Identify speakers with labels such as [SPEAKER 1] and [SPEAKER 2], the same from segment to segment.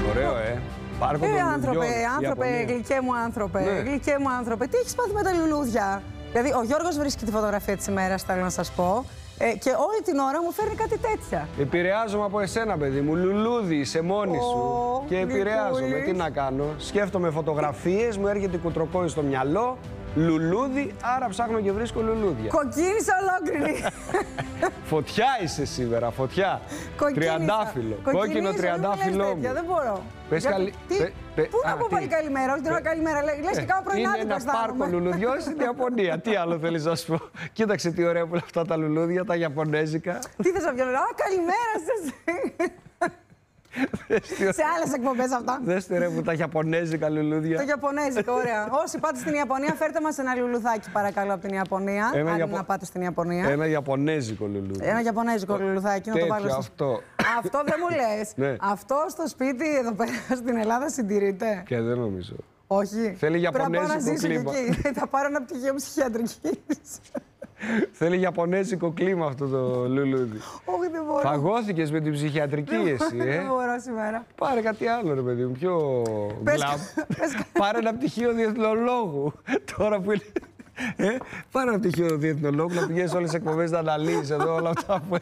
[SPEAKER 1] Ωραίο, Πάρκο των
[SPEAKER 2] άνθρωπε, γλυκέ μου άνθρωπε.
[SPEAKER 1] Ναι.
[SPEAKER 2] Γλυκέ μου άνθρωπε. Τι έχεις πάθει με τα λουλούδια? Δηλαδή, ο Γιώργος βρίσκει τη φωτογραφία της ημέρας, θέλω να σας πω. Και όλη την ώρα μου φέρνει κάτι τέτοια.
[SPEAKER 1] Επηρεάζομαι από εσένα, παιδί μου. Λουλούδι, είσαι μόνη σου. Και επηρεάζομαι. Τι να κάνω. Σκέφτομαι φωτογραφίες, μου έρχεται κουτροκόη στο μυαλό. Λουλούδι, άρα ψάχνω και βρίσκω λουλούδια.
[SPEAKER 2] Κοκκίνησα ολόκληρη.
[SPEAKER 1] Φωτιά είσαι σήμερα, φωτιά. Τριαντάφυλλο. Κόκκινο τριαντάφυλλό μου.
[SPEAKER 2] Δεν μπορώ.
[SPEAKER 1] Πες καλή...
[SPEAKER 2] Πού να πω πάλι καλημέρα, όχι την ώρα καλημέρα. Λες και κάνω πρωινάδικο.
[SPEAKER 1] Είναι ένα πάρκο λουλουδιών στην Ιαπωνία. Τι άλλο θέλεις να σου πω? Κοίταξε τι ωραία που είναι αυτά τα λουλούδια, τα ιαπωνέζικα.
[SPEAKER 2] Τι θες να πιάνω? Α, καλημέρα σας. Σε άλλες εκπομπές αυτά.
[SPEAKER 1] Δέστε ρε που τα ιαπωνέζικα λουλούδια.
[SPEAKER 2] Το ιαπωνέζικο, ωραία. Όσοι πάτε στην Ιαπωνία, φέρτε μας ένα λουλουδάκι παρακαλώ από την Ιαπωνία. Αν να πάτε στην Ιαπωνία.
[SPEAKER 1] Ένα ιαπωνέζικο λουλούδι.
[SPEAKER 2] Ένα ιαπωνέζικο λουλουδάκι. Να το βάλω
[SPEAKER 1] αυτό.
[SPEAKER 2] Αυτό δεν μου λες.
[SPEAKER 1] Ναι.
[SPEAKER 2] Αυτό στο σπίτι εδώ πέρα στην Ελλάδα συντηρείται?
[SPEAKER 1] Και δεν νομίζω.
[SPEAKER 2] Όχι.
[SPEAKER 1] Θέλει ιαπωνέζικο κλίμα.
[SPEAKER 2] Θα πάρω ένα πτυχίο ψυχιατρικής.
[SPEAKER 1] Θέλει ιαπωνέζικο κλίμα αυτό το λουλούδι.
[SPEAKER 2] Όχι, δεν μπορώ.
[SPEAKER 1] Φαγώθηκες με την ψυχιατρική εσύ,
[SPEAKER 2] Δεν μπορώ σήμερα.
[SPEAKER 1] Πάρε κάτι άλλο, ρε παιδί μου, πιο γκλαμπ. Πάρε ένα πτυχίο διεθνολόγου. Τώρα που είναι. Πάρε ένα πτυχίο διεθνολόγου να πηγαίνεις όλες τις εκπομπές να αναλύσεις εδώ όλα αυτά που.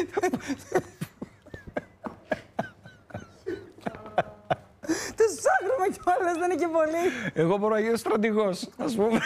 [SPEAKER 2] Τους ψάχνουμε κιόλας, δεν είναι και πολύ.
[SPEAKER 1] Εγώ μπορώ να γίνω στρατηγός, ας πούμε.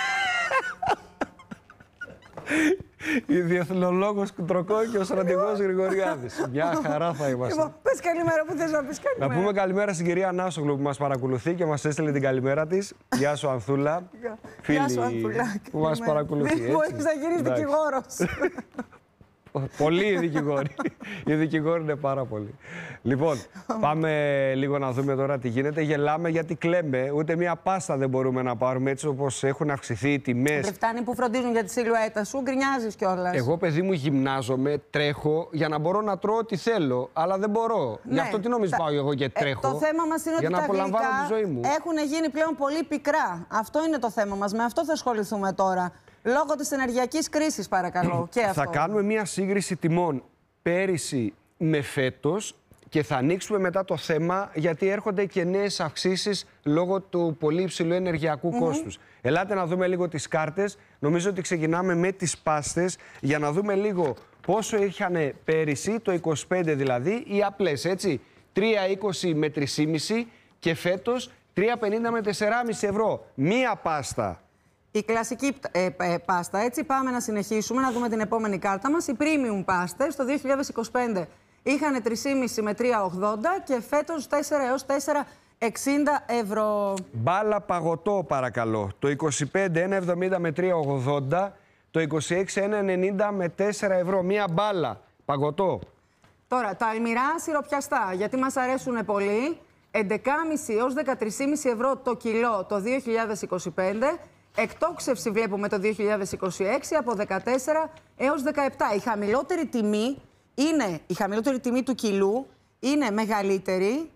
[SPEAKER 1] Η διεθνολόγος Κουτροκόη και ο στρατηγός Γρηγοριάδης. Μια χαρά θα είμαστε.
[SPEAKER 2] Λοιπόν, πες καλημέρα, που θες να πεις καλημέρα?
[SPEAKER 1] Να πούμε καλημέρα στην κυρία Νάσογλου που μας παρακολουθεί και μας έστειλε την καλημέρα της. Γεια σου Ανθούλα.
[SPEAKER 2] Γεια σου Ανθούλα.
[SPEAKER 1] Που μας παρακολουθεί.
[SPEAKER 2] Δεν μπορείς να γίνεις δικηγόρος.
[SPEAKER 1] Πολλοί οι δικηγόροι. Οι δικηγόροι είναι πάρα πολλοί. Λοιπόν, πάμε λίγο να δούμε τώρα τι γίνεται. Γελάμε γιατί κλαίμε. Ούτε μία πάστα δεν μπορούμε να πάρουμε έτσι όπως έχουν αυξηθεί οι τιμές.
[SPEAKER 2] Δεν φτάνει που φροντίζουν για τη σιλουέτα σου, γκρινιάζεις κιόλας.
[SPEAKER 1] Εγώ, παιδί μου, γυμνάζομαι, τρέχω για να μπορώ να τρώω ό,τι θέλω. Αλλά δεν μπορώ.
[SPEAKER 2] Ναι,
[SPEAKER 1] γι' αυτό τι νομίζεις πάω εγώ και τρέχω?
[SPEAKER 2] Το θέμα μας είναι
[SPEAKER 1] για
[SPEAKER 2] ότι
[SPEAKER 1] να
[SPEAKER 2] τα
[SPEAKER 1] απολαμβάνω
[SPEAKER 2] γλυκά
[SPEAKER 1] τη ζωή μου.
[SPEAKER 2] έχουν γίνει πλέον πολύ πικρά. Αυτό είναι το θέμα μας. Με αυτό θα ασχοληθούμε τώρα. Λόγω της ενεργειακής κρίσης, παρακαλώ. Και αυτό.
[SPEAKER 1] Θα κάνουμε μία σύγκριση τιμών πέρυσι με φέτος και θα ανοίξουμε μετά το θέμα γιατί έρχονται και νέες αυξήσεις λόγω του πολύ υψηλού ενεργειακού κόστους. Ελάτε να δούμε λίγο τις κάρτες. Νομίζω ότι ξεκινάμε με τις πάστες για να δούμε λίγο πόσο είχαν πέρυσι, το 25 δηλαδή, οι απλές, έτσι. 3,20 με 3,5 και φέτος 3,50 με 4,5 ευρώ. Μία πάστα.
[SPEAKER 2] Η κλασική πάστα, έτσι, πάμε να συνεχίσουμε, να δούμε την επόμενη κάρτα μας. Οι premium πάστες, το 2025 είχαν 3,5 με 3,80 και φέτος 4 έως 4,60 ευρώ.
[SPEAKER 1] Μπάλα παγωτό, παρακαλώ. Το 25, 1,70 με 3,80. Το 26, 1,90 με 4 ευρώ. Μία μπάλα παγωτό.
[SPEAKER 2] Τώρα, τα αλμυρά σιροπιαστά, γιατί μας αρέσουν πολύ. 11,5 έως 13,5 ευρώ το κιλό το 2025. Εκτόξευση βλέπουμε το 2026 από 14 έως 17. Η χαμηλότερη τιμή του κιλού είναι μεγαλύτερη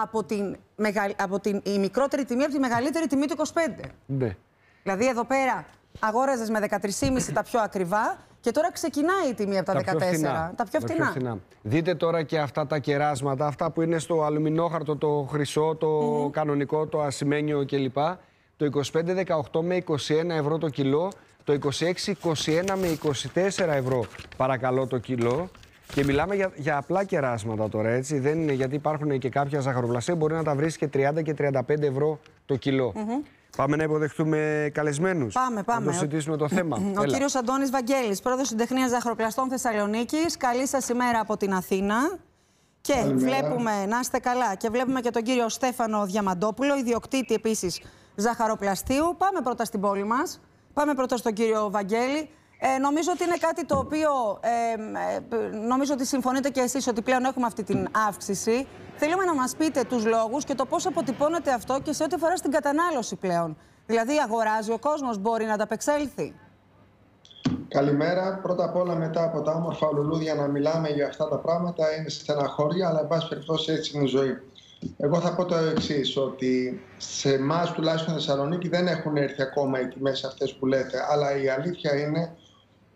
[SPEAKER 2] η μικρότερη τιμή από τη μεγαλύτερη τιμή του 25.
[SPEAKER 1] Ναι.
[SPEAKER 2] Δηλαδή εδώ πέρα αγόραζες με 13,5 τα πιο ακριβά και τώρα ξεκινάει η τιμή από τα 14. Τα πιο φθηνά.
[SPEAKER 1] Δείτε τώρα και αυτά τα κεράσματα, αυτά που είναι στο αλουμινόχαρτο, το χρυσό, το κανονικό, το ασημένιο κλπ. Το 25-18 με 21 ευρώ το κιλό, το 26-21 με 24 ευρώ παρακαλώ το κιλό. Και μιλάμε για απλά κεράσματα τώρα, έτσι. Δεν είναι, γιατί υπάρχουν και κάποια ζαχαροπλαστεία, μπορεί να τα βρεις και 30 και 35 ευρώ το κιλό. Πάμε να υποδεχτούμε καλεσμένους.
[SPEAKER 2] Πάμε.
[SPEAKER 1] Να το συζητήσουμε το θέμα.
[SPEAKER 2] Ο κύριος Αντώνης Βαγγέλης, πρόεδρος συντεχνίας Ζαχαροπλαστών Θεσσαλονίκης. Καλή σας ημέρα από την Αθήνα. Και βλέπουμε, να είστε καλά, και βλέπουμε και τον κύριο Στέφανο Διαμαντόπουλο, ιδιοκτήτη επίσης ζαχαροπλαστείου. Πάμε πρώτα στην πόλη μας. Πάμε πρώτα στον κύριο Βαγγέλη. Νομίζω ότι είναι κάτι το οποίο νομίζω ότι συμφωνείτε και εσείς ότι πλέον έχουμε αυτή την αύξηση. Θέλουμε να μας πείτε τους λόγους και το πώς αποτυπώνεται αυτό και σε ό,τι αφορά στην κατανάλωση πλέον. Δηλαδή, αγοράζει ο κόσμος, μπορεί να ανταπεξέλθει?
[SPEAKER 3] Καλημέρα. Πρώτα απ' όλα, μετά από τα όμορφα λουλούδια να μιλάμε για αυτά τα πράγματα είναι στεναχώρια, αλλά εν πάση περιπτώσει έτσι είναι η ζωή. Εγώ θα πω το εξής, ότι σε εμάς τουλάχιστον Θεσσαλονίκη δεν έχουν έρθει ακόμα οι τιμές αυτές που λέτε, αλλά η αλήθεια είναι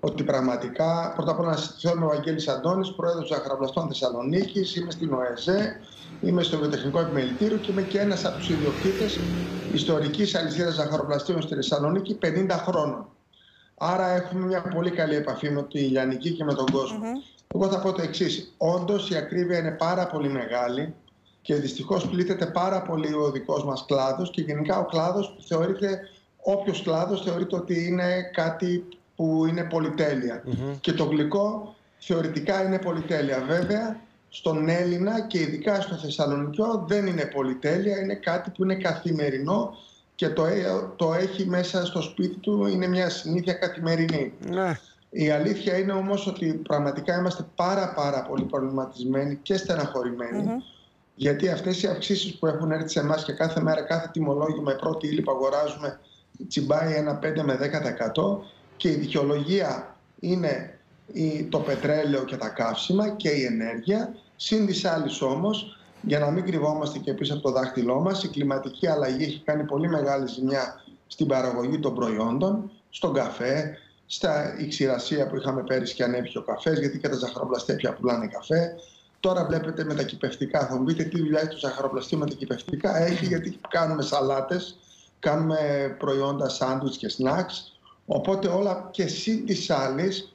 [SPEAKER 3] ότι πραγματικά, πρώτα απ' όλα να συστηθώ, είμαι ο Βαγγέλης Αντώνης, πρόεδρος των Ζαχαροπλαστών Θεσσαλονίκης, είμαι στην ΟΕΖΕ, είμαι στο Βιοτεχνικό Επιμελητήριο και είμαι και ένας από τους ιδιοκτήτες ιστορικής αλυσίδας ζαχαροπλαστείων στη Θεσσαλονίκη 50 χρόνων. Άρα έχουμε μια πολύ καλή επαφή με τη λιανική και με τον κόσμο. Εγώ θα πω το εξής. Όντως η ακρίβεια είναι πάρα πολύ μεγάλη και δυστυχώς πλήττεται πάρα πολύ ο δικός μας κλάδος και γενικά ο κλάδος που θεωρείται, όποιος κλάδος θεωρείται ότι είναι κάτι που είναι πολυτέλεια. Και το γλυκό θεωρητικά είναι πολυτέλεια. Βέβαια, στον Έλληνα και ειδικά στο Θεσσαλονικιό δεν είναι πολυτέλεια, είναι κάτι που είναι καθημερινό και το έχει μέσα στο σπίτι του, είναι μια συνήθεια καθημερινή. Η αλήθεια είναι όμως ότι πραγματικά είμαστε πάρα πολύ προβληματισμένοι και στεναχωρημένοι, γιατί αυτές οι αυξήσεις που έχουν έρθει σε εμάς και κάθε μέρα, κάθε τιμολόγιο με πρώτη ύλη που αγοράζουμε τσιμπάει ένα 5 με 10% και η δικαιολογία είναι το πετρέλαιο και τα καύσιμα και η ενέργεια. Συν της άλλης όμως, για να μην κρυβόμαστε και πίσω από το δάχτυλό μας, η κλιματική αλλαγή έχει κάνει πολύ μεγάλη ζημιά στην παραγωγή των προϊόντων, στον καφέ, η ξηρασία που είχαμε πέρυσι και ανέβηκε ο καφές, γιατί και τα ζαχαροπλαστεία πια πουλάνε καφέ. Τώρα βλέπετε με τα κυπευτικά. Θα μου πείτε τι δουλειά έχει το ζαχαροπλαστείο με τα κυπευτικά. Έχει, γιατί κάνουμε σαλάτες, κάνουμε προϊόντα σάντουιτς και σνακς. Οπότε όλα και συν της άλλης,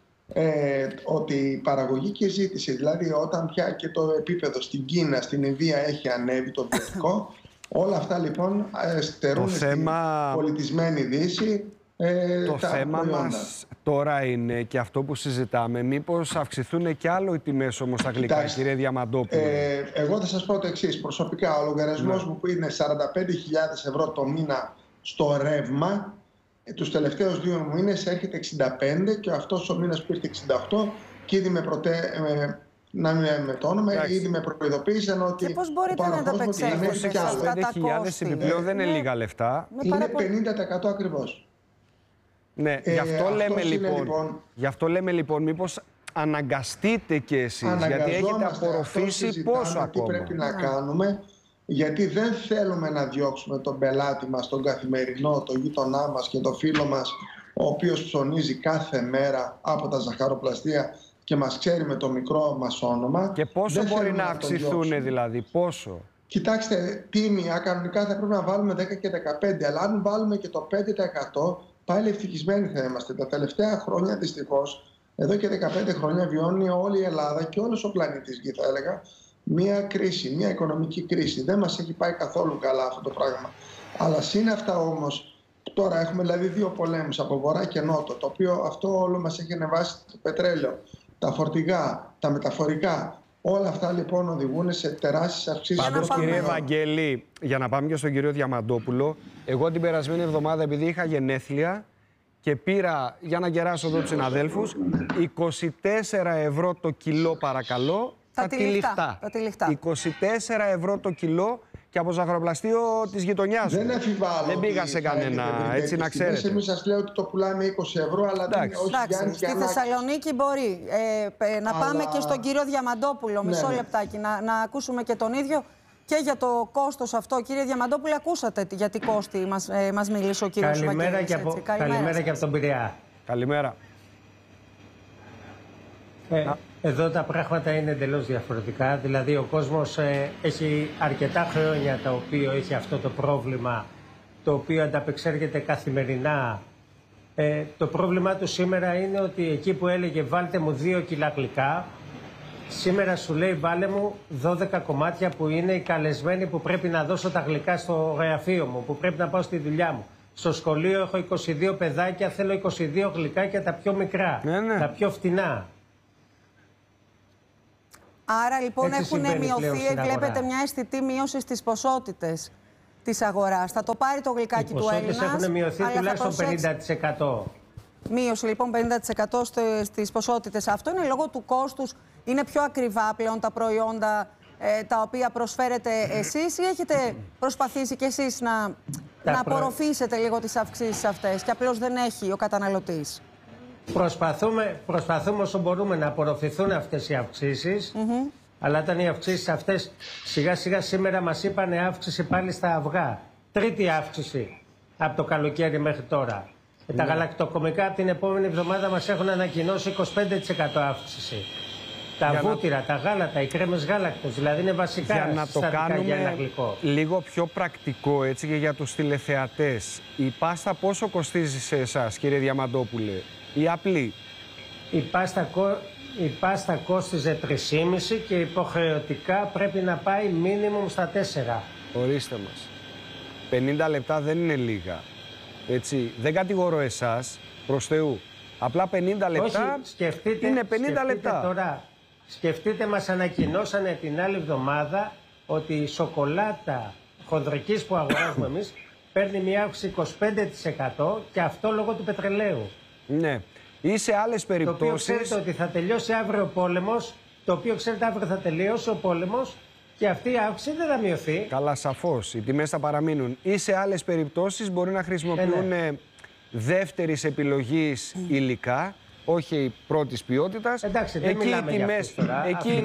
[SPEAKER 3] ότι η παραγωγή και η ζήτηση, δηλαδή όταν πια και το επίπεδο στην Κίνα, στην Ινδία έχει ανέβει το βιωτικό, όλα αυτά λοιπόν στερούν στην πολιτισμένη Δύση
[SPEAKER 1] το
[SPEAKER 3] τα
[SPEAKER 1] θέμα
[SPEAKER 3] προϊόντα.
[SPEAKER 1] μας τώρα είναι και αυτό που συζητάμε, μήπως αυξηθούν και άλλο οι τιμές όμως στα γλυκά, κύριε Διαμαντόπουλο?
[SPEAKER 3] Εγώ θα σας πω το εξής. Προσωπικά ο λογαριασμός μου που είναι 45.000 ευρώ το μήνα στο ρεύμα, τους τελευταίους 2 μήνες έρχεται 65 και αυτός ο μήνας που ήρθε 68 και ήδη να μην με το όνομα, ήδη με προειδοποίησαν ότι
[SPEAKER 2] και πώς μπορείτε να ανταπεξέλθετε σε αυτά τα κόστη?
[SPEAKER 1] Επιπλέον δεν είναι λίγα λεφτά.
[SPEAKER 3] Είναι 50% ακριβώς.
[SPEAKER 1] Ναι, γι' αυτό λέμε λοιπόν μήπως αναγκαστείτε κι εσείς, γιατί έχετε απορροφήσει πόσο ακόμα.
[SPEAKER 3] Τι πρέπει να κάνουμε, γιατί δεν θέλουμε να διώξουμε τον πελάτη μας, τον καθημερινό, τον γείτονά μας και τον φίλο μας, ο οποίος ψωνίζει κάθε μέρα από τα ζαχαροπλαστεία και μας ξέρει με το μικρό μας όνομα.
[SPEAKER 1] Και πόσο μπορεί να αυξηθούν δηλαδή, πόσο?
[SPEAKER 3] Κοιτάξτε, τίμια κανονικά θα πρέπει να βάλουμε 10 και 15, αλλά αν βάλουμε και το 5%, πάλι ευτυχισμένοι θα είμαστε. Τα τελευταία χρόνια δυστυχώς, εδώ και 15 χρόνια βιώνει όλη η Ελλάδα και όλος ο πλανήτης Γη, θα έλεγα, μια κρίση, μια οικονομική κρίση. Δεν μας έχει πάει καθόλου καλά αυτό το πράγμα. Αλλά συν αυτά όμως, τώρα έχουμε δηλαδή 2 πολέμους από βορρά και νότο, το οποίο αυτό όλο μας έχει ανεβάσει το πετρέλαιο, τα φορτηγά, τα μεταφορικά. Όλα αυτά λοιπόν οδηγούν σε τεράστιες αυξήσεις.
[SPEAKER 1] Πάντως, κύριε Βαγγέλη, για να πάμε και στον κύριο Διαμαντόπουλο, εγώ την περασμένη εβδομάδα, επειδή είχα γενέθλια και πήρα, για να κεράσω εδώ τους συναδέλφους, 24 ευρώ το κιλό, παρακαλώ, τα τυλιχτά. 24 ευρώ το κιλό και από ζαχαροπλαστείο της γειτονιάς.
[SPEAKER 3] Δεν αμφιβάλλω.
[SPEAKER 1] Δεν πήγα σε κανένα, έτσι να ξέρετε.
[SPEAKER 3] Εμείς σας λέω ότι το πουλάμε 20 ευρώ, αλλά δεν είναι όχι Γιάννης.
[SPEAKER 2] Στη Θεσσαλονίκη μπορεί. Να πάμε και στον κύριο Διαμαντόπουλο, μισό λεπτάκι, να ακούσουμε και τον ίδιο. Και για το κόστος αυτό, κύριε Διαμαντόπουλε, ακούσατε για τι κόστη μας μίλησε ο κύριος Βαγγέλης.
[SPEAKER 4] Καλημέρα και από τον Πειραιά.
[SPEAKER 1] Καλημέρα.
[SPEAKER 4] Εδώ τα πράγματα είναι εντελώς διαφορετικά. Δηλαδή ο κόσμος έχει αρκετά χρόνια το οποίο έχει αυτό το πρόβλημα, το οποίο ανταπεξέρχεται καθημερινά. Το πρόβλημά του σήμερα είναι ότι εκεί που έλεγε βάλτε μου 2 κιλά γλυκά, σήμερα σου λέει βάλε μου 12 κομμάτια που είναι οι καλεσμένοι που πρέπει να δώσω τα γλυκά στο γραφείο μου, που πρέπει να πάω στη δουλειά μου. Στο σχολείο έχω 22 παιδάκια, θέλω 22 γλυκάκια τα πιο μικρά, τα πιο φτηνά.
[SPEAKER 2] Άρα λοιπόν έχουν μειωθεί, βλέπετε μια αισθητή μείωση στις ποσότητες της αγοράς. Θα το πάρει το γλυκάκι του Έλληνας.
[SPEAKER 4] Οι ποσότητες έχουν μειωθεί τουλάχιστον 50%.
[SPEAKER 2] Μείωση λοιπόν 50% στις ποσότητες. Αυτό είναι λόγω του κόστους. Είναι πιο ακριβά πλέον τα προϊόντα τα οποία προσφέρετε εσείς, ή έχετε προσπαθήσει κι εσείς να απορροφήσετε λίγο τις αυξήσεις αυτές και απλώς δεν έχει ο καταναλωτής?
[SPEAKER 4] Προσπαθούμε όσο μπορούμε να απορροφηθούν αυτές οι αυξήσεις, αλλά όταν οι αυξήσεις αυτές σιγά σιγά σήμερα μας είπανε αύξηση πάλι στα αυγά. 3η αύξηση από το καλοκαίρι μέχρι τώρα. Τα γαλακτοκομικά από την επόμενη εβδομάδα μας έχουν ανακοινώσει 25% αύξηση. Τα βούτυρα, τα γάλατα, οι κρέμες γάλακτος, δηλαδή είναι βασικά
[SPEAKER 1] για να το κάνουμε λίγο πιο πρακτικό, έτσι, και για τους τηλεθεατές. Η πάστα πόσο κοστίζει σε εσάς, κύριε Διαμαντόπουλε, η απλή?
[SPEAKER 4] Η πάστα κόστιζε 3,5 και υποχρεωτικά πρέπει να πάει μίνιμουμ στα 4.
[SPEAKER 1] Ορίστε μας. 50 λεπτά δεν είναι λίγα. Έτσι, δεν κατηγορώ εσάς, προς Θεού. Απλά 50 λεπτά.
[SPEAKER 4] Όχι,
[SPEAKER 1] είναι 50 λεπτά.
[SPEAKER 4] Τώρα, σκεφτείτε, μας ανακοινώσανε την άλλη εβδομάδα ότι η σοκολάτα χονδρικής που αγοράζουμε εμείς παίρνει μια αύξηση 25% και αυτό λόγω του πετρελαίου.
[SPEAKER 1] Ναι. Ή σε άλλες περιπτώσεις.
[SPEAKER 4] Το οποίο ξέρετε ότι θα τελειώσει αύριο ο πόλεμος, αύριο θα τελειώσει ο πόλεμος και αυτή η αύξηση δεν θα μειωθεί.
[SPEAKER 1] Καλά, σαφώς. Οι τιμές θα παραμείνουν. Ή σε άλλες περιπτώσεις μπορεί να χρησιμοποιούν δεύτερης επιλογής υλικά, όχι πρώτης ποιότητας.
[SPEAKER 4] Εντάξει, δεν μιλάμε για αυτούς τώρα.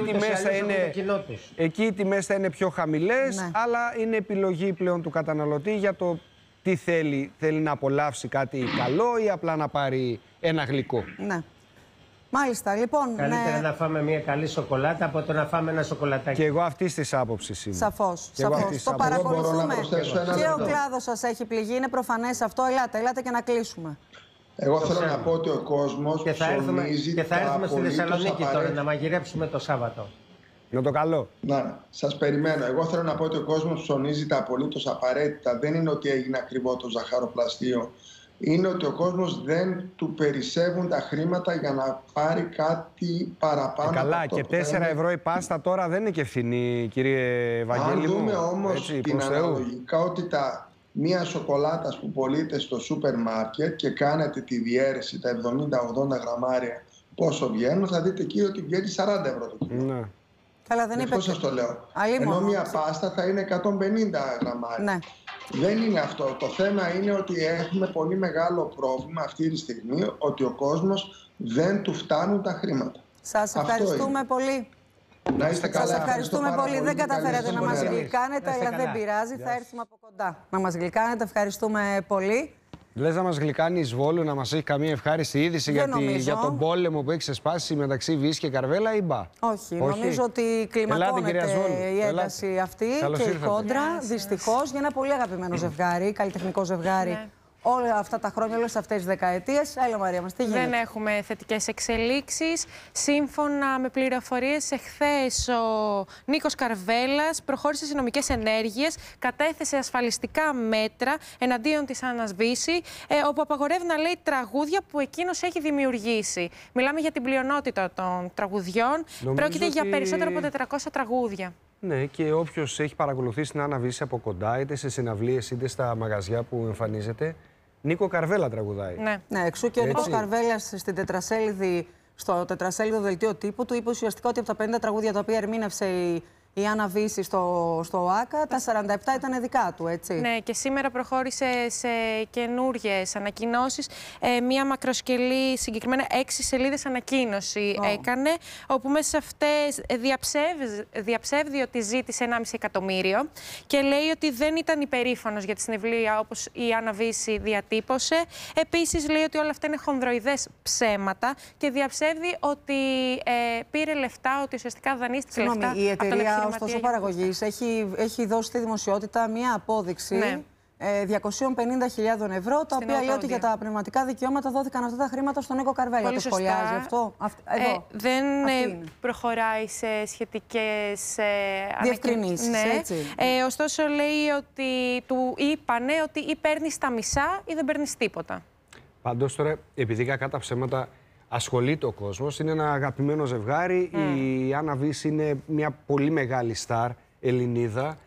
[SPEAKER 1] Εκεί οι τιμές θα είναι πιο χαμηλές,
[SPEAKER 2] ναι,
[SPEAKER 1] αλλά είναι επιλογή πλέον του καταναλωτή για το τι θέλει. Θέλει να απολαύσει κάτι καλό ή απλά να πάρει ένα γλυκό.
[SPEAKER 2] Ναι. Μάλιστα, λοιπόν.
[SPEAKER 4] Καλύτερα να φάμε μια καλή σοκολάτα από το να φάμε ένα σοκολατάκι.
[SPEAKER 1] Και εγώ αυτής της άποψης είμαι.
[SPEAKER 2] Σαφώς. Το παρακολουθούμε. Και ο κλάδος σας έχει πληγεί. Είναι προφανές αυτό. Ελάτε και να κλείσουμε.
[SPEAKER 3] Εγώ θέλω να πω ότι ο κόσμος
[SPEAKER 4] και θα έρθουμε στη Θεσσαλονίκη τώρα να μαγειρέψουμε το Σάββατο.
[SPEAKER 1] Με το καλό.
[SPEAKER 3] Να, σας περιμένω. Εγώ θέλω να πω ότι ο κόσμος ψωνίζει τα απολύτως απαραίτητα. Δεν είναι ότι έγινε ακριβό το ζαχαροπλαστείο. Είναι ότι ο κόσμος δεν του περισσεύουν τα χρήματα για να πάρει κάτι παραπάνω.
[SPEAKER 1] Καλά,
[SPEAKER 3] από
[SPEAKER 1] και 4 ευρώ η πάστα τώρα δεν είναι και φθηνή, κύριε Βαγγέλη.
[SPEAKER 3] Αν δούμε όμως την αναλογικότητα μία σοκολάτας που πωλείται στο σούπερ μάρκετ και κάνετε τη διαίρεση, τα 70-80 γραμμάρια, πόσο βγαίνουν, θα δείτε εκεί ότι βγαίνει 40 ευρώ το κιλό.
[SPEAKER 1] Ναι.
[SPEAKER 2] Καλά, δεν είπε.
[SPEAKER 3] Σας το λέω. Ενώ μία πάστα θα είναι 150 γραμμάρια.
[SPEAKER 2] Ναι.
[SPEAKER 3] Δεν είναι αυτό. Το θέμα είναι ότι έχουμε πολύ μεγάλο πρόβλημα αυτή τη στιγμή, ότι ο κόσμος δεν του φτάνουν τα χρήματα.
[SPEAKER 2] Σας ευχαριστούμε πολύ.
[SPEAKER 3] Να είστε καλά.
[SPEAKER 2] Σας ευχαριστούμε πολύ. Δεν καταφέρατε να μας γλυκάνετε, αλλά δεν πειράζει. Θα έρθουμε από κοντά να μας γλυκάνετε. Ευχαριστούμε πολύ.
[SPEAKER 1] Λες να μας γλυκάνει εις Βόλου, να μας έχει καμία ευχάριστη είδηση για τον πόλεμο που έχει ξεσπάσει μεταξύ Βύση και Καρβέλα ή μπα?
[SPEAKER 2] Όχι. Νομίζω ότι κλιμακώνεται η ένταση αυτή και η κόντρα, δυστυχώς, για ένα πολύ αγαπημένο ζευγάρι, καλλιτεχνικό ζευγάρι. Ναι. Όλα αυτά τα χρόνια, όλες αυτές τις δεκαετίες. Έλα, Μαρία μας, τι γίνεται?
[SPEAKER 5] Δεν έχουμε θετικές εξελίξεις. Σύμφωνα με πληροφορίες, εχθές ο Νίκος Καρβέλας προχώρησε σε νομικές ενέργειες, κατέθεσε ασφαλιστικά μέτρα εναντίον της Άννας Βύση, όπου απαγορεύει να λέει τραγούδια που εκείνος έχει δημιουργήσει. Μιλάμε για την πλειονότητα των τραγουδιών. Πρόκειται για περισσότερο από 400 τραγούδια.
[SPEAKER 1] Ναι, και όποιος έχει παρακολουθήσει την Άννα Βύση από κοντά, είτε σε συναυλίες είτε στα μαγαζιά που εμφανίζεται, Νίκο Καρβέλα τραγουδάει.
[SPEAKER 2] Ναι, εξού και ο Νίκος Καρβέλας στο τετρασέλιδο δελτίο τύπου του είπε ουσιαστικά ότι από τα 50 τραγούδια τα οποία ερμήνευσε η Άννα Βύση στο ΟΑΚΑ, τα 47 ήταν δικά του, έτσι.
[SPEAKER 5] Ναι, και σήμερα προχώρησε σε καινούριες ανακοινώσεις. Μία μακροσκελή, συγκεκριμένα 6 σελίδες ανακοίνωση έκανε, όπου μέσα σε αυτές διαψεύδει ότι ζήτησε 1,5 εκατομμύριο και λέει ότι δεν ήταν υπερήφανος για τη συνευλία όπως η Άννα Βύση διατύπωσε. Επίσης λέει ότι όλα αυτά είναι χονδροειδές ψέματα και διαψεύδει ότι πήρε λεφτά, ότι ουσιαστικά δανείστηκε λεφτά από τον επιχειρηματία.
[SPEAKER 2] Ωστόσο, παραγωγής έχει δώσει στη δημοσιότητα μία απόδειξη 250.000 ευρώ, τα οποία λέει ότι για τα πνευματικά δικαιώματα δόθηκαν αυτά τα χρήματα στον Νίκο Καρβέλα. Το σχολιάζει αυτό?
[SPEAKER 5] Δεν προχωράει σε σχετικές
[SPEAKER 2] διευκρινήσεις.
[SPEAKER 5] Ναι.
[SPEAKER 2] Έτσι.
[SPEAKER 5] Ωστόσο, λέει ότι του είπανε ότι ή παίρνεις τα μισά ή δεν παίρνεις τίποτα.
[SPEAKER 1] Πάντως τώρα, επειδή κακά τα ψέματα ασχολείται ο κόσμος, είναι ένα αγαπημένο ζευγάρι. Η Άννα Βύση είναι μια πολύ μεγάλη στάρ Ελληνίδα.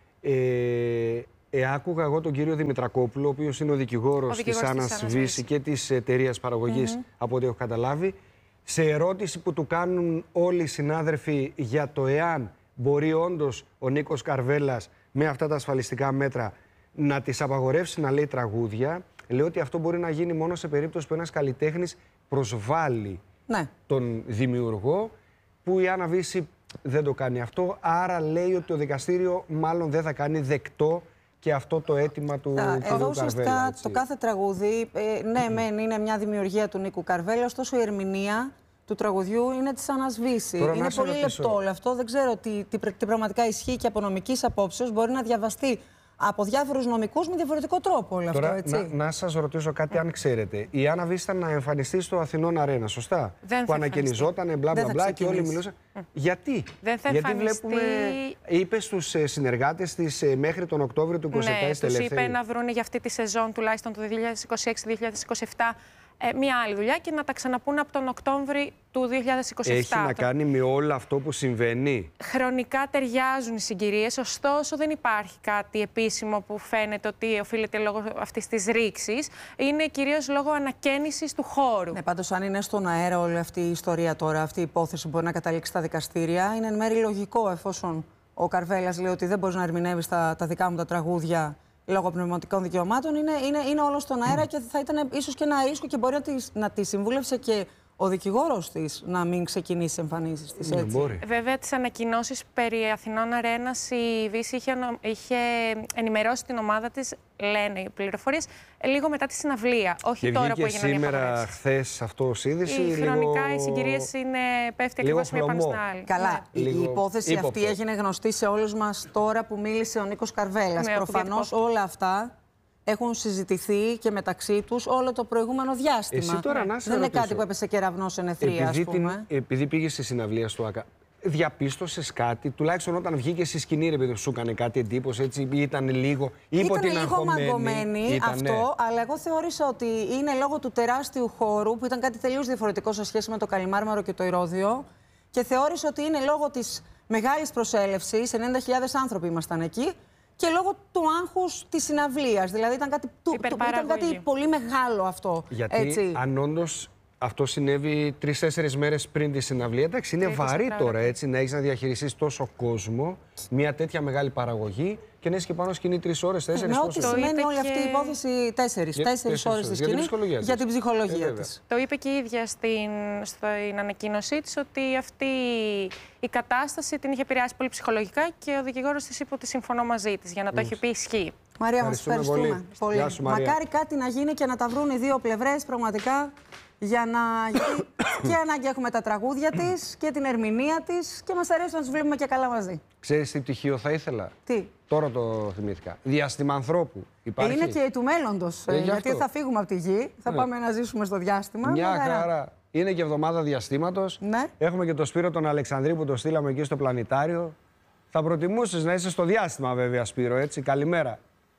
[SPEAKER 1] Άκουγα εγώ τον κύριο Δημητρακόπουλο, ο οποίος είναι ο δικηγόρος της Άννας Βύση και της εταιρείας παραγωγής, από ό,τι έχω καταλάβει, σε ερώτηση που του κάνουν όλοι οι συνάδελφοι για το εάν μπορεί όντως ο Νίκος Καρβέλας με αυτά τα ασφαλιστικά μέτρα να της απαγορεύσει να λέει τραγούδια, λέει ότι αυτό μπορεί να γίνει μόνο σε περίπτωση που ένας καλλιτέχνης προσβάλλει τον δημιουργό, που η Άννα Βύση δεν το κάνει αυτό. Άρα λέει ότι το δικαστήριο μάλλον δεν θα κάνει δεκτό και αυτό το αίτημα του Καρβέλα.
[SPEAKER 2] Ουσιαστικά το κάθε τραγούδι, ναι, μεν είναι μια δημιουργία του Νίκου Καρβέλα, ωστόσο η ερμηνεία του τραγουδιού είναι της ανασβήση. Είναι πολύ λεπτό όλο αυτό. Δεν ξέρω τι πραγματικά ισχύει και από νομικής απόψεως μπορεί να διαβαστεί από διάφορους νομικούς με διαφορετικό τρόπο όλο αυτό, έτσι.
[SPEAKER 1] Να σας ρωτήσω κάτι, αν ξέρετε. Η Άννα Βύση ήταν να εμφανιστεί στο Αθηνών Αρένα, σωστά? Που ανακαινιζόταν, μπλα μπλα μπλα και όλοι μιλούσαν. Γιατί? Γιατί βλέπουμε, είπε στους συνεργάτες της μέχρι τον Οκτώβριο του 2027
[SPEAKER 5] τους είπε να βρουν για αυτή τη σεζόν, τουλάχιστον το 2026-2027, μία άλλη δουλειά και να τα ξαναπούν από τον Οκτώβριο του 2027.
[SPEAKER 1] Έχει να κάνει με όλο αυτό που συμβαίνει.
[SPEAKER 5] Χρονικά ταιριάζουν οι συγκυρίες, ωστόσο δεν υπάρχει κάτι επίσημο που φαίνεται ότι οφείλεται λόγω αυτής της ρήξης. Είναι κυρίως λόγω ανακαίνησης του χώρου.
[SPEAKER 2] Ναι, πάντως αν είναι στον αέρα όλη αυτή η ιστορία τώρα, αυτή η υπόθεση μπορεί να καταλήξει στα δικαστήρια, είναι εν μέρει λογικό, εφόσον ο Καρβέλας λέει ότι δεν μπορείς να ερμηνεύεις τα δικά μου τα τραγούδια λόγω πνευματικών δικαιωμάτων, είναι όλο στον αέρα και θα ήταν ίσως και ένα ρίσκο και μπορεί να τη συμβούλευσε και ο δικηγόρος της να μην ξεκινήσει τις εμφανίσεις της, έτσι.
[SPEAKER 5] Βέβαια, τις ανακοινώσεις περί Αθηνών Αρένας η Βύση είχε ενημερώσει την ομάδα της, λένε οι πληροφορίες, λίγο μετά τη συναυλία. Όχι
[SPEAKER 1] και
[SPEAKER 5] τώρα που έγιναν οι
[SPEAKER 1] σήμερα, χθες αυτό ως είδηση.
[SPEAKER 5] Χρονικά οι συγκυρίες πέφτει ακριβώς μία πάνω στην άλλη.
[SPEAKER 2] Καλά, η υπόθεση αυτή έγινε γνωστή σε όλους μας τώρα που μίλησε ο Νίκος Καρβέλας. Προφανώς όλα αυτά έχουν συζητηθεί και μεταξύ τους όλο το προηγούμενο διάστημα. Δεν είναι κάτι που έπεσε κεραυνός εν ευθεία, ας πούμε.
[SPEAKER 1] Επειδή πήγες στη συναυλία στο ΑΚΑ, διαπίστωσες κάτι, τουλάχιστον όταν βγήκε στη σκηνή, ρε παιδί, σου έκανε κάτι εντύπωση, έτσι, ήταν λίγο.
[SPEAKER 2] Ήταν λίγο μαγκωμένη αυτό, αλλά εγώ θεώρησα ότι είναι λόγω του τεράστιου χώρου, που ήταν κάτι τελείως διαφορετικό σε σχέση με το Καλιμάρμαρο και το Ηρώδειο, και θεώρησα ότι είναι λόγω της μεγάλης προσέλευσης, 90.000 άνθρωποι ήμασταν εκεί, και λόγω του άγχους της συναυλίας. Δηλαδή ήταν κάτι πολύ μεγάλο αυτό.
[SPEAKER 1] Γιατί
[SPEAKER 2] έτσι.
[SPEAKER 1] Αν όντως αυτό συνέβη 3-4 μέρες πριν τη συναυλία, εντάξει, είναι βαρύ τώρα, έτσι, να έχεις να διαχειριστείς τόσο κόσμο, μια τέτοια μεγάλη παραγωγή και να έχεις και πάνω σκηνή 3 ώρες, 4 ώρες.
[SPEAKER 2] Με ό,τι σημαίνει όλη αυτή η υπόθεση 4 ώρες στη σκηνή για την ψυχολογία της.
[SPEAKER 5] Το είπε και η ίδια στην ανακοίνωσή της ότι αυτή η κατάσταση την είχε επηρεάσει πολύ ψυχολογικά και ο δικηγόρος της είπε ότι συμφωνώ μαζί της, για να το έχει πει ισχύει.
[SPEAKER 2] Μαρία, μας ευχαριστούμε πολύ. Μακάρι κάτι να γίνει και να τα βρουν οι δύο πλευρές πραγματικά. Γιατί και ανάγκη έχουμε τα τραγούδια της και την ερμηνεία της και μας αρέσει να τους βλέπουμε και καλά μαζί.
[SPEAKER 1] Ξέρεις τι πτυχίο θα ήθελα?
[SPEAKER 2] Τι?
[SPEAKER 1] Τώρα το θυμήθηκα. Διαστημανθρώπου. Υπάρχει?
[SPEAKER 2] Είναι και του μέλλοντος. Γιατί θα φύγουμε από τη γη, θα πάμε να ζήσουμε στο διάστημα.
[SPEAKER 1] Μια χαρά. Είναι και εβδομάδα διαστήματος.
[SPEAKER 2] Ναι.
[SPEAKER 1] Έχουμε και τον Σπύρο τον Αλεξανδρή που το στείλαμε εκεί στο πλανητάριο. Θα προτιμούσες να είσαι στο διάστημα, βέβαια, Σπύρο, έτσι. Καλημέρα.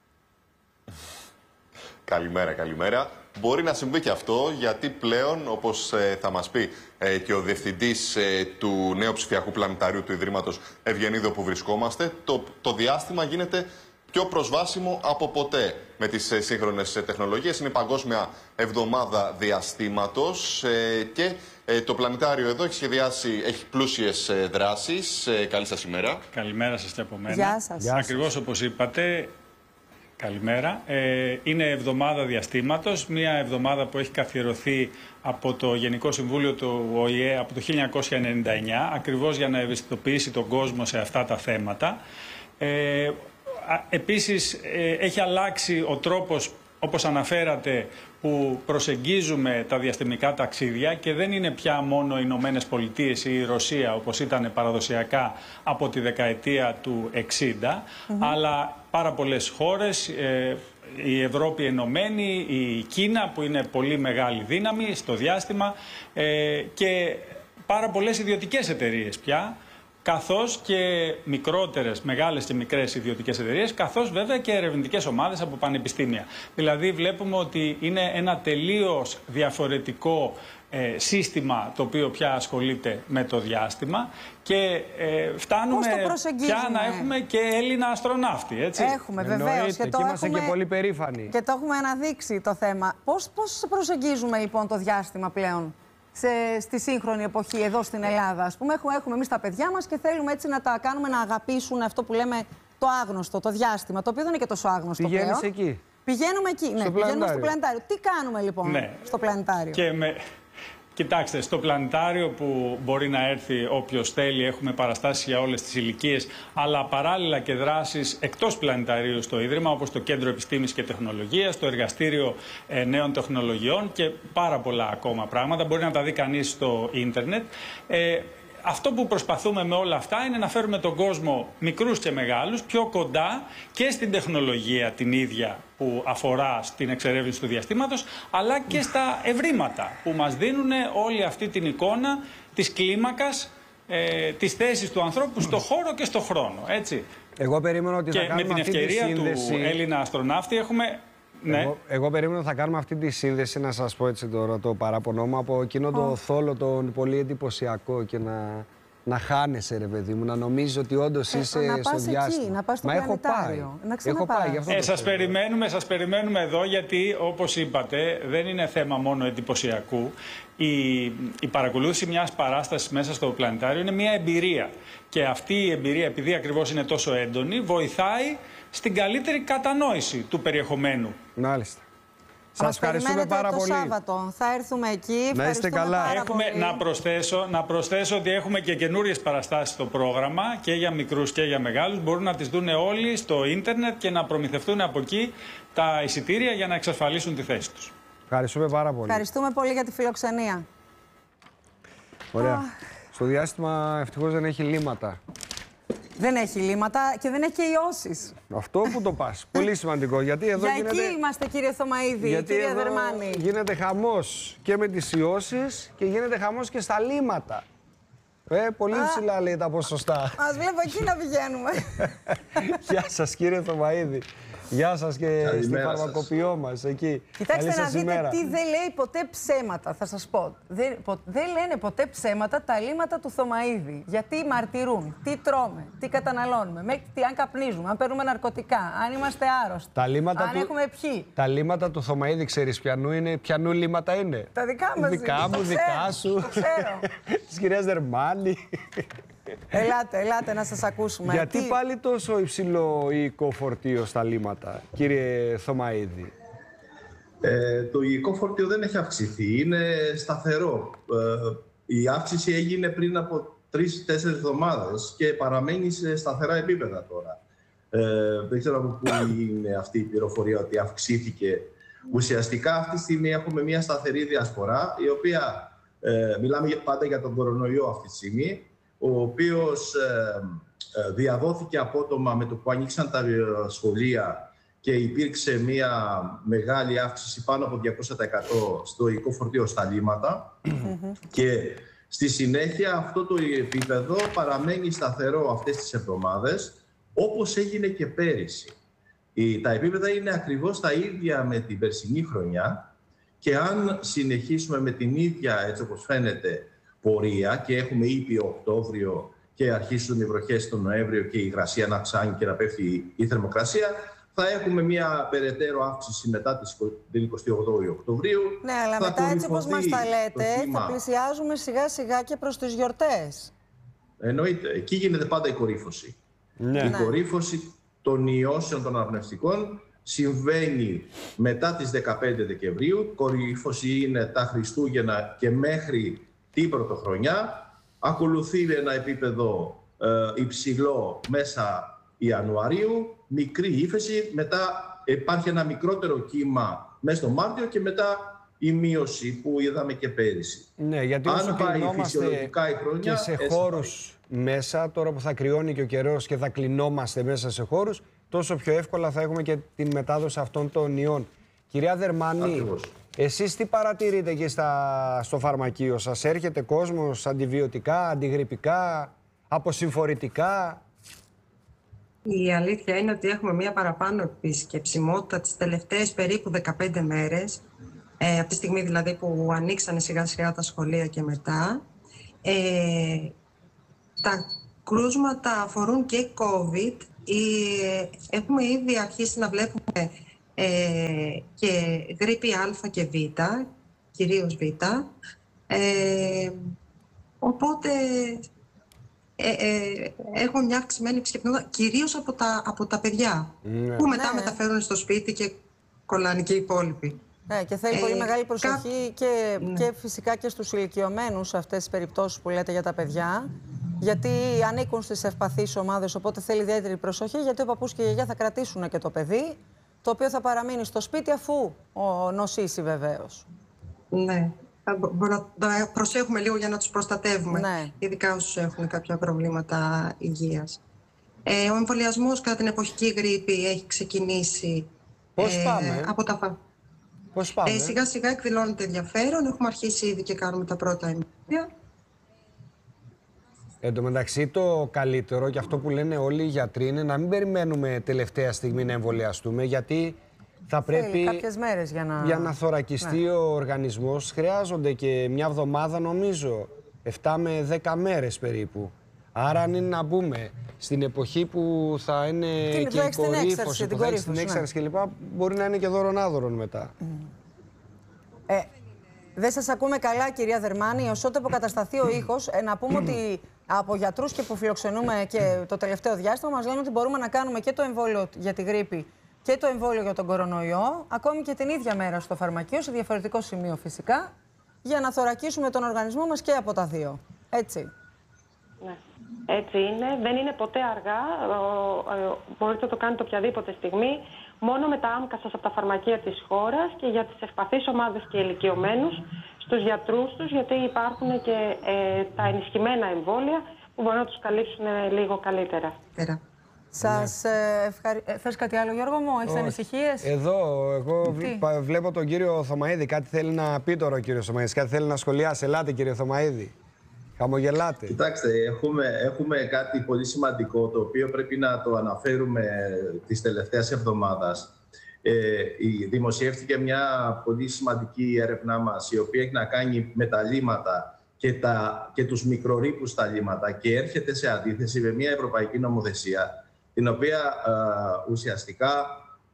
[SPEAKER 6] Καλημέρα. Μπορεί να συμβεί και αυτό, γιατί πλέον, όπως θα μας πει και ο διευθυντής του νέου ψηφιακού πλανηταρίου του Ιδρύματος Ευγενίδη, όπου βρισκόμαστε, το διάστημα γίνεται πιο προσβάσιμο από ποτέ με τις σύγχρονες τεχνολογίες. Είναι Παγκόσμια Εβδομάδα Διαστήματος και το πλανητάριο εδώ έχει σχεδιάσει, έχει πλούσιες δράσεις. Καλή σας ημέρα.
[SPEAKER 7] Καλημέρα σας και από μένα.
[SPEAKER 2] Γεια σας.
[SPEAKER 7] Ακριβώς όπως είπατε. Καλημέρα. Είναι εβδομάδα διαστήματος, μια εβδομάδα που έχει καθιερωθεί από το Γενικό Συμβούλιο του ΟΗΕ από το 1999, ακριβώς για να ευαισθητοποιήσει τον κόσμο σε αυτά τα θέματα. Επίσης, έχει αλλάξει ο τρόπος, όπως αναφέρατε, που προσεγγίζουμε τα διαστημικά ταξίδια και δεν είναι πια μόνο οι Ηνωμένες Πολιτείες ή η Ρωσία, όπως ήταν παραδοσιακά από τη δεκαετία του 60, αλλά πάρα πολλές χώρες, η Ευρώπη ενωμένη, η Κίνα που είναι πολύ μεγάλη δύναμη στο διάστημα και πάρα πολλές ιδιωτικές εταιρείες πια, καθώς και μικρότερες, μεγάλες και μικρές ιδιωτικές εταιρείες, καθώς βέβαια και ερευνητικές ομάδες από πανεπιστήμια. Δηλαδή βλέπουμε ότι είναι ένα τελείως διαφορετικό σύστημα το οποίο πια ασχολείται με το διάστημα και φτάνουμε πια να έχουμε και Έλληνα αστροναύτη, έτσι.
[SPEAKER 2] Έχουμε βεβαίως και το
[SPEAKER 1] είμαστε και πολύ περήφανοι.
[SPEAKER 2] Και το έχουμε αναδείξει το θέμα. Πώς προσεγγίζουμε λοιπόν το διάστημα πλέον στη σύγχρονη εποχή εδώ στην Ελλάδα? Ας πούμε, έχουμε εμείς τα παιδιά μας και θέλουμε έτσι να τα κάνουμε να αγαπήσουν αυτό που λέμε το άγνωστο, το διάστημα, το οποίο δεν είναι και τόσο άγνωστο πλέον.
[SPEAKER 1] Πηγαίνεις εκεί.
[SPEAKER 2] Πηγαίνουμε εκεί, ναι, πηγαίνουμε στο πλανητάριο. Τι κάνουμε λοιπόν στο πλανητάριο?
[SPEAKER 7] Και Κοιτάξτε, στο πλανητάριο που μπορεί να έρθει όποιος θέλει, έχουμε παραστάσεις για όλες τις ηλικίες, αλλά παράλληλα και δράσεις εκτός πλανηταρίου στο Ίδρυμα, όπως το Κέντρο Επιστήμης και Τεχνολογίας, το Εργαστήριο Νέων Τεχνολογιών και πάρα πολλά ακόμα πράγματα. Μπορεί να τα δει κανείς στο ίντερνετ. Αυτό που προσπαθούμε με όλα αυτά είναι να φέρουμε τον κόσμο, μικρούς και μεγάλους, πιο κοντά και στην τεχνολογία την ίδια που αφορά στην εξερεύνηση του διαστήματος, αλλά και στα ευρήματα που μας δίνουν όλη αυτή την εικόνα της κλίμακας, της θέσης του ανθρώπου στο χώρο και στο χρόνο. Έτσι.
[SPEAKER 1] Εγώ περίμενα ότι θα κάνουμε αυτή τη σύνδεση. Και με την ευκαιρία του Έλληνα αστροναύτη έχουμε... Ναι. Εγώ περίμενα ότι θα κάνουμε αυτή τη σύνδεση, να σας πω έτσι τώρα το παράπονό μου, από εκείνο το θόλο τον πολύ εντυπωσιακό και να χάνεσαι, ρε παιδί μου, να νομίζεις ότι όντως είσαι στο διάστημα.
[SPEAKER 2] Να πας στο πλανητάριο, να ξαναπάς.
[SPEAKER 7] Σας περιμένουμε εδώ, γιατί όπως είπατε δεν είναι θέμα μόνο εντυπωσιακού. Η παρακολούθηση μιας παράστασης μέσα στο πλανητάριο είναι μια εμπειρία. Και αυτή η εμπειρία, επειδή ακριβώς είναι τόσο έντονη, βοηθάει στην καλύτερη κατανόηση του περιεχομένου.
[SPEAKER 1] Μάλιστα. Σας ευχαριστούμε πάρα πολύ.
[SPEAKER 2] Το Σάββατο θα έρθουμε εκεί.
[SPEAKER 1] Να είστε καλά.
[SPEAKER 7] Να προσθέσω ότι έχουμε και καινούριες παραστάσεις στο πρόγραμμα και για μικρούς και για μεγάλους. Μπορούν να τις δουν όλοι στο ίντερνετ και να προμηθευτούν από εκεί τα εισιτήρια για να εξασφαλίσουν τη θέση τους.
[SPEAKER 1] Ευχαριστούμε πάρα πολύ.
[SPEAKER 2] Ευχαριστούμε πολύ για τη φιλοξενία.
[SPEAKER 1] Ωραία. Στο διάστημα ευτυχώς δεν έχει λύματα.
[SPEAKER 2] Δεν έχει λύματα και δεν έχει και ιώσεις.
[SPEAKER 1] Αυτό που το πας. Πολύ σημαντικό. Γιατί εδώ
[SPEAKER 2] για εκεί είμαστε, κύριε Θωμαίδη, κύριε Δερμάνη.
[SPEAKER 1] Γίνεται χαμός και με τις ιώσεις και γίνεται χαμός και στα λύματα. Πολύ ψηλά λέει τα ποσοστά.
[SPEAKER 2] Ας βλέπω εκεί να πηγαίνουμε.
[SPEAKER 1] Γεια σας, κύριε Θωμαίδη. Γεια σας και στη φαρμακοποιό μας εκεί.
[SPEAKER 2] Κοιτάξτε να δείτε τι δεν λέει ποτέ ψέματα, θα σας πω. Δεν λένε ποτέ ψέματα τα λύματα του Θωμαίδη. Γιατί μαρτυρούν, τι τρώμε, τι καταναλώνουμε, αν καπνίζουμε, αν παίρνουμε ναρκωτικά, αν είμαστε άρρωστοι, αν έχουμε πιει.
[SPEAKER 1] Τα λύματα του Θωμαίδη ξέρεις ποιανού λύματα είναι?
[SPEAKER 2] Τα δικά μας.
[SPEAKER 1] Δικά μου, δικά σου.
[SPEAKER 2] Το ξέρω.
[SPEAKER 1] Της κυρίας Δερμάνη.
[SPEAKER 2] Ελάτε να σας ακούσουμε.
[SPEAKER 1] Γιατί πάλι τόσο υψηλό υλικό φορτίο στα λύματα, κύριε Θωμαίδη?
[SPEAKER 8] Το υλικό φορτίο δεν έχει αυξηθεί, είναι σταθερό. Η αύξηση έγινε πριν από 3-4 εβδομάδες και παραμένει σε σταθερά επίπεδα τώρα. Δεν ξέρω από πού είναι αυτή η πληροφορία ότι αυξήθηκε. Ουσιαστικά αυτή τη στιγμή έχουμε μια σταθερή διασπορά, η οποία, μιλάμε πάντα για τον κορονοϊό αυτή τη στιγμή, ο οποίος διαδόθηκε απότομα με το που ανοίξαν τα σχολεία και υπήρξε μια μεγάλη αύξηση πάνω από 200% στο υλικό φορτίο στα λύματα και στη συνέχεια αυτό το επίπεδο παραμένει σταθερό αυτές τις εβδομάδες, όπως έγινε και πέρυσι. Τα επίπεδα είναι ακριβώς τα ίδια με την περσινή χρονιά και αν συνεχίσουμε με την ίδια, έτσι όπως φαίνεται, πορεία και έχουμε ήδη Οκτώβριο και αρχίσουν οι βροχές τον Νοέμβριο και η υγρασία να ψάνει και να πέφτει η θερμοκρασία, θα έχουμε μια περαιτέρω αύξηση μετά την 28η Οκτωβρίου.
[SPEAKER 2] Ναι, αλλά μετά έτσι όπως μας τα λέτε, θα πλησιάζουμε σιγά σιγά και προς τις γιορτές.
[SPEAKER 8] Εννοείται. Εκεί γίνεται πάντα η κορύφωση.
[SPEAKER 1] Ναι.
[SPEAKER 8] Η κορύφωση των ιώσεων των αναπνευστικών συμβαίνει μετά τις 15 Δεκεμβρίου. Κορύφωση είναι τα Χριστούγεννα και μέχρι την Πρωτοχρονιά. Ακολουθεί ένα επίπεδο υψηλό μέσα Ιανουαρίου, μικρή ύφεση, μετά υπάρχει ένα μικρότερο κύμα μέσα στο Μάρτιο και μετά η μείωση που είδαμε και πέρυσι.
[SPEAKER 1] Ναι, γιατί όσο κλεινόμαστε και σε χώρους μέσα, τώρα που θα κρυώνει και ο καιρός και θα κλεινόμαστε μέσα σε χώρους, τόσο πιο εύκολα θα έχουμε και την μετάδοση αυτών των ιών. Κυρία Δερμάνη, εσείς τι παρατηρείτε εκεί στο φαρμακείο σας? Έρχεται κόσμος αντιβιωτικά, αντιγρυπικά, αποσυμφορητικά?
[SPEAKER 9] Η αλήθεια είναι ότι έχουμε μία παραπάνω επισκεψιμότητα τις τελευταίες περίπου 15 μέρες, από τη στιγμή δηλαδή που ανοίξανε σιγά σιγά τα σχολεία και μετά. Τα κρούσματα αφορούν και COVID. Έχουμε ήδη αρχίσει να βλέπουμε και γρίπη Α και Β, κυρίως Β. Οπότε έχουμε μια αυξημένη επισκεπτικότητα, κυρίως από τα παιδιά, που μετά μεταφέρουν στο σπίτι και κολλάνε και οι υπόλοιποι.
[SPEAKER 2] Και θέλει πολύ μεγάλη προσοχή και φυσικά και στους ηλικιωμένους σε αυτές τις περιπτώσεις που λέτε για τα παιδιά. Γιατί ανήκουν στις ευπαθείς ομάδες, οπότε θέλει ιδιαίτερη προσοχή, γιατί ο παππούς και η γιαγιά θα κρατήσουν και το παιδί, το οποίο θα παραμείνει στο σπίτι αφού νοσήσει βεβαίως.
[SPEAKER 9] Ναι. Να προσέχουμε λίγο για να τους προστατεύουμε, ειδικά όσους έχουν κάποια προβλήματα υγείας. Ο εμβολιασμός κατά την εποχική γρίπη έχει ξεκινήσει.
[SPEAKER 1] Πώς πάμε? Πώς πάμε?
[SPEAKER 9] Σιγά σιγά εκδηλώνεται ενδιαφέρον. Έχουμε αρχίσει ήδη και κάνουμε τα πρώτα εμβόλια.
[SPEAKER 1] Εν τω μεταξύ, το καλύτερο και αυτό που λένε όλοι οι γιατροί είναι να μην περιμένουμε τελευταία στιγμή να εμβολιαστούμε, γιατί θα πρέπει
[SPEAKER 2] κάποιες μέρες
[SPEAKER 1] για να θωρακιστεί ο οργανισμός. Χρειάζονται και μια εβδομάδα, νομίζω, 7 με 10 μέρες περίπου. Άρα, αν είναι να μπούμε στην εποχή που θα είναι και η κορύφωση, που θα έχει την έξαρση κλπ, μπορεί να είναι και δώρον-άδωρον μετά.
[SPEAKER 2] Δεν σας ακούμε καλά, κυρία Δερμάνη. Ως ότε αποκατασταθεί ο ήχος, να πούμε ότι από γιατρούς και που φιλοξενούμε και το τελευταίο διάστημα μας λένε ότι μπορούμε να κάνουμε και το εμβόλιο για τη γρίπη και το εμβόλιο για τον κορονοϊό, ακόμη και την ίδια μέρα στο φαρμακείο, σε διαφορετικό σημείο φυσικά, για να θωρακίσουμε τον οργανισμό μας και από τα δύο. Έτσι.
[SPEAKER 10] Ναι. Έτσι είναι. Δεν είναι ποτέ αργά. Μπορείτε να το κάνετε οποιαδήποτε στιγμή. Μόνο με τα άμκα σας από τα φαρμακεία της χώρας και για τις ευπαθείς ομάδες και ηλικιωμένους, στους γιατρούς τους, γιατί υπάρχουν και τα ενισχυμένα εμβόλια που μπορούν να τους καλύψουν λίγο καλύτερα.
[SPEAKER 2] Θες κάτι άλλο, Γιώργο μου? Έχεις ανησυχίες?
[SPEAKER 1] Εγώ βλέπω τον κύριο Θωμαίδη. Κάτι θέλει να πει τώρα ο κύριος Θωμαίδης, κάτι θέλει να σχολιάσει. Ελάτε, κύριε Θωμαίδη. Χαμογελάτε.
[SPEAKER 8] Κοιτάξτε, έχουμε κάτι πολύ σημαντικό, το οποίο πρέπει να το αναφέρουμε τις τελευταίες εβδομάδες. Δημοσιεύτηκε μια πολύ σημαντική έρευνά μας, η οποία έχει να κάνει με τα λίμματα και τους μικρορρίπους στα λίμματα και έρχεται σε αντίθεση με μια ευρωπαϊκή νομοθεσία, την οποία ουσιαστικά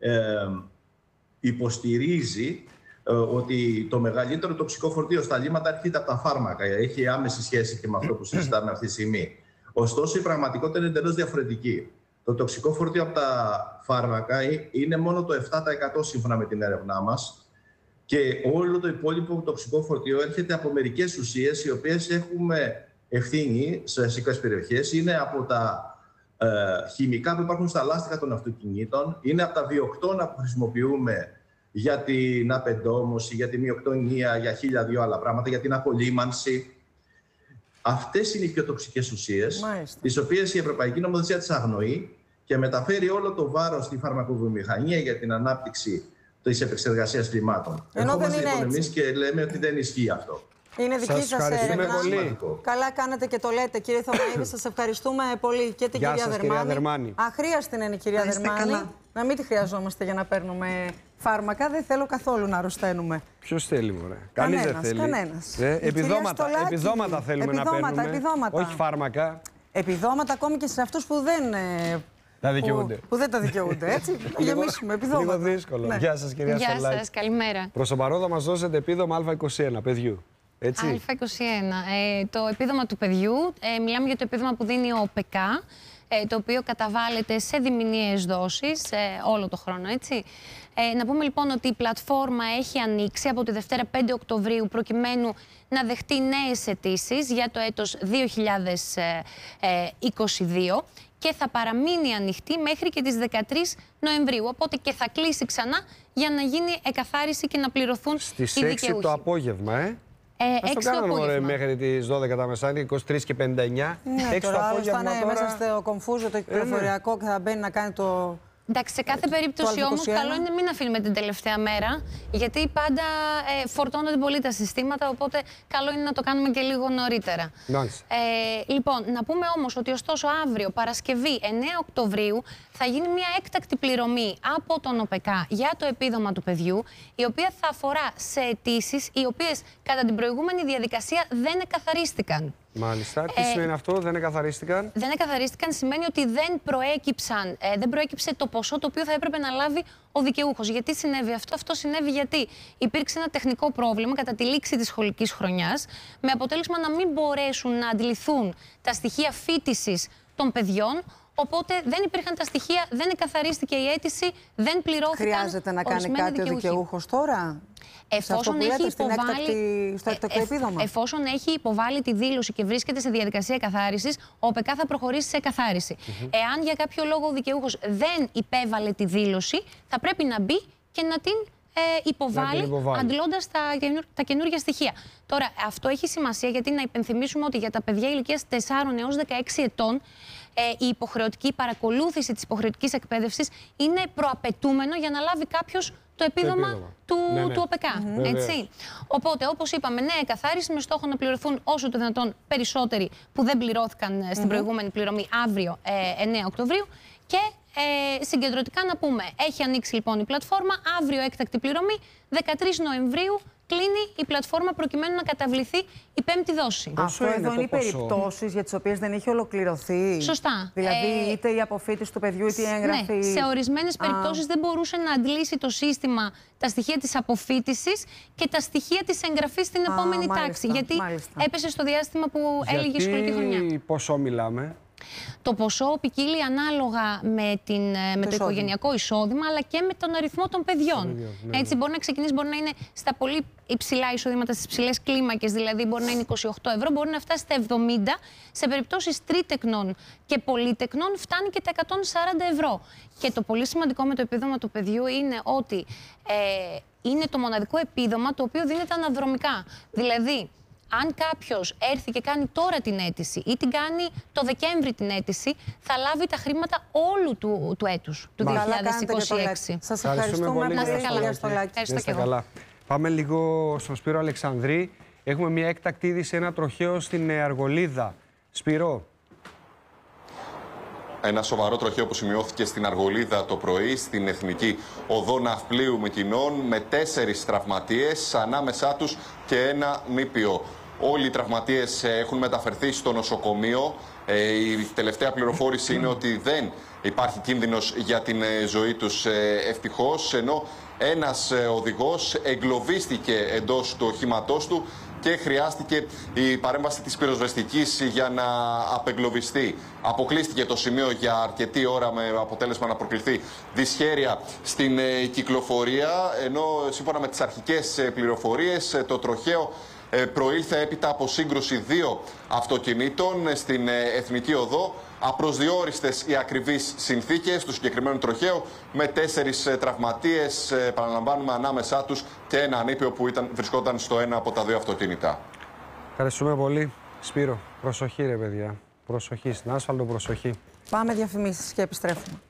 [SPEAKER 8] υποστηρίζει ότι το μεγαλύτερο τοξικό φορτίο στα λίμματα έρχεται από τα φάρμακα. Έχει άμεση σχέση και με αυτό που συζητάμε αυτή τη στιγμή. Ωστόσο, η πραγματικότητα είναι εντελώς διαφορετική. Το τοξικό φορτίο από τα φάρμακα είναι μόνο το 7% σύμφωνα με την έρευνά μας. Και όλο το υπόλοιπο τοξικό φορτίο έρχεται από μερικές ουσίες, οι οποίες έχουμε ευθύνη σε αστικές περιοχές. Είναι από τα χημικά που υπάρχουν στα λάστιχα των αυτοκινήτων, είναι από τα βιοκτώνα που χρησιμοποιούμε για την απεντόμωση, για τη μυοκτονία, για 1002 άλλα πράγματα, για την απολύμανση. Αυτές είναι οι πιο τοξικές ουσίες, τις οποίες η Ευρωπαϊκή Νομοθεσία τις αγνοεί και μεταφέρει όλο το βάρος στη φαρμακοβιομηχανία για την ανάπτυξη της επεξεργασίας λιμάτων. Ερχόμαστε λοιπόν εμείς και λέμε ότι δεν ισχύει αυτό.
[SPEAKER 2] Είναι δική σας έρευνα. Καλά κάνετε και το λέτε, κύριε Θωμαίδη. Σας ευχαριστούμε πολύ και την κυρία Δερμάνη. Αχρίαστη είναι η κυρία Δερμάνη. Να μην τη χρειαζόμαστε για να παίρνουμε φάρμακα. Δεν θέλω καθόλου να αρρωσταίνουμε.
[SPEAKER 1] Ποιος θέλει, μωρέ? Κανείς δεν θέλει.
[SPEAKER 2] Κανένας.
[SPEAKER 1] Επιδόματα θέλουμε να παίρνουμε.
[SPEAKER 2] Επιδόματα.
[SPEAKER 1] Όχι φάρμακα.
[SPEAKER 2] Επιδόματα ακόμη και σε αυτούς που δεν
[SPEAKER 1] που
[SPEAKER 2] δεν τα δικαιούνται, έτσι. Να γεμίσουμε επιδόματα.
[SPEAKER 1] Λίγο δύσκολο. Γεια σας, κυρία Στολάκη.
[SPEAKER 11] Γεια σας, καλημέρα.
[SPEAKER 1] Προς το παρόν θα μας δώσετε επίδομα Α21 παιδιού. Έτσι.
[SPEAKER 11] Α21. Το επίδομα του παιδιού, μιλάμε για το επίδομα που δίνει ο ΟΠΕΚΑ, το οποίο καταβάλλεται σε διμηνιαίες δόσεις όλο το χρόνο, έτσι. Να πούμε λοιπόν ότι η πλατφόρμα έχει ανοίξει από τη Δευτέρα 5 Οκτωβρίου προκειμένου να δεχτεί νέες αιτήσεις για το έτος 2022 και θα παραμείνει ανοιχτή μέχρι και τις 13 Νοεμβρίου. Οπότε και θα κλείσει ξανά για να γίνει εκαθάριση και να πληρωθούν οι δικαιούχοι.
[SPEAKER 1] Στις 6 το απόγευμα, Ας το κάνουμε μέχρι τις 12 τα μεσάνυχτα, 23 και 59.
[SPEAKER 2] Ναι, τώρα άλλος θα είναι μέσα στο κομφούζο, το κυκλοφοριακό και θα μπαίνει να κάνει το...
[SPEAKER 11] Εντάξει, σε κάθε περίπτωση όμως καλό είναι μην αφήνουμε την τελευταία μέρα, γιατί πάντα φορτώνονται πολύ τα συστήματα, οπότε καλό είναι να το κάνουμε και λίγο νωρίτερα. Λοιπόν, να πούμε όμως ότι ωστόσο αύριο, Παρασκευή 9 Οκτωβρίου, θα γίνει μια έκτακτη πληρωμή από τον ΟΠΕΚΑ για το επίδομα του παιδιού, η οποία θα αφορά σε αιτήσεις οι οποίες κατά την προηγούμενη διαδικασία δεν εκαθαρίστηκαν.
[SPEAKER 1] Μάλιστα. Τι σημαίνει αυτό, δεν εκαθαρίστηκαν?
[SPEAKER 11] Δεν εκαθαρίστηκαν σημαίνει ότι δεν προέκυψε το ποσό το οποίο θα έπρεπε να λάβει ο δικαιούχος. Γιατί συνέβη αυτό? Αυτό συνέβη γιατί υπήρξε ένα τεχνικό πρόβλημα κατά τη λήξη της σχολικής χρονιάς, με αποτέλεσμα να μην μπορέσουν να αντιληφθούν τα στοιχεία φοιτησης των παιδιών, Οπότε δεν υπήρχαν τα στοιχεία, δεν εκαθαρίστηκε η αίτηση, δεν πληρώθηκαν.
[SPEAKER 2] Χρειάζεται να κάνει κάτι ο δικαιούχος τώρα?
[SPEAKER 11] Εφόσον έχει υποβάλει τη δήλωση και βρίσκεται σε διαδικασία εκαθάρισης, ο ΟΠΕΚΑ θα προχωρήσει σε εκαθάριση. Εάν για κάποιο λόγο ο δικαιούχος δεν υπέβαλε τη δήλωση, θα πρέπει να μπει και να την υποβάλει, αντλώντας τα καινούργια στοιχεία. Τώρα, αυτό έχει σημασία γιατί να υπενθυμίσουμε ότι για τα παιδιά ηλικίας 4 έως 16 ετών η υποχρεωτική παρακολούθηση της υποχρεωτικής εκπαίδευσης είναι προαπαιτούμενο για να λάβει κάποιος το επίδομα του ΟΠΕΚΑ. Έτσι. Οπότε, όπως είπαμε, νέα εκαθάριση με στόχο να πληρωθούν όσο το δυνατόν περισσότεροι που δεν πληρώθηκαν στην προηγούμενη πληρωμή αύριο 9 Οκτωβρίου. Και συγκεντρωτικά να πούμε, έχει ανοίξει λοιπόν η πλατφόρμα, αύριο έκτακτη πληρωμή, 13 Νοεμβρίου κλείνει η πλατφόρμα προκειμένου να καταβληθεί η 5η δόση.
[SPEAKER 2] Αυτό εδώ είναι οι περιπτώσεις για τις οποίες δεν έχει ολοκληρωθεί.
[SPEAKER 11] Σωστά.
[SPEAKER 2] Δηλαδή είτε η αποφύτιση του παιδιού είτε η έγγραφη.
[SPEAKER 11] Ναι, σε ορισμένες περιπτώσεις δεν μπορούσε να αντλήσει το σύστημα τα στοιχεία της αποφύτισης και τα στοιχεία της εγγραφής στην επόμενη τάξη. Γιατί έπεσε στο διάστημα που έλεγε η σχολική χρονιά.
[SPEAKER 1] Γιατί ποσό μιλάμε?
[SPEAKER 11] Το ποσό ποικίλει ανάλογα με το οικογενειακό εισόδημα, αλλά και με τον αριθμό των παιδιών. Έτσι, μπορεί να ξεκινήσει, μπορεί να είναι στα πολύ υψηλά εισοδήματα, στις ψηλές κλίμακες, δηλαδή μπορεί να είναι 28 ευρώ, μπορεί να φτάσει στα 70. Σε περιπτώσεις τρίτεκνων και πολύτεκνων φτάνει και τα 140 ευρώ. Και το πολύ σημαντικό με το επίδομα του παιδιού είναι ότι είναι το μοναδικό επίδομα το οποίο δίνεται αναδρομικά. Δηλαδή, αν κάποιος έρθει και κάνει τώρα την αίτηση ή την κάνει το Δεκέμβρη την αίτηση, θα λάβει τα χρήματα όλου του έτους, του 2026.
[SPEAKER 2] Σας ευχαριστούμε πολύ.
[SPEAKER 11] Να είστε καλά.
[SPEAKER 1] Ευχαριστώ καλά. Πάμε λίγο στον Σπύρο Αλεξανδρή. Έχουμε μια έκτακτη είδηση, ένα τροχαίο στην Αργολίδα. Σπύρο.
[SPEAKER 6] Ένα σοβαρό τροχαίο που σημειώθηκε στην Αργολίδα το πρωί, στην Εθνική Οδό Ναυπλίου Μυκηνών, με 4 τραυματίες, ανάμεσά τους και ένα νήπιο. Όλοι οι τραυματίες έχουν μεταφερθεί στο νοσοκομείο. Η τελευταία πληροφόρηση είναι ότι δεν υπάρχει κίνδυνος για την ζωή τους, ευτυχώς, ενώ ένας οδηγός εγκλωβίστηκε εντός του οχήματός του και χρειάστηκε η παρέμβαση της πυροσβεστικής για να απεγκλωβιστεί. Αποκλείστηκε το σημείο για αρκετή ώρα με αποτέλεσμα να προκληθεί δυσχέρεια στην κυκλοφορία, ενώ σύμφωνα με τις αρχικές πληροφορίες το τροχαίο προήλθε έπειτα από σύγκρουση 2 αυτοκινήτων στην Εθνική Οδό. Απροσδιόριστες οι ακριβείς συνθήκες του συγκεκριμένου τροχαίου, με 4 τραυματίες, παραλαμβάνουμε, ανάμεσά τους και ένα ανήπιο που βρισκόταν στο ένα από τα 2 αυτοκίνητα.
[SPEAKER 1] Ευχαριστούμε πολύ. Σπύρο, προσοχή ρε παιδιά. Προσοχή, στην άσφαλτο προσοχή.
[SPEAKER 2] Πάμε διαφημίσεις και επιστρέφουμε.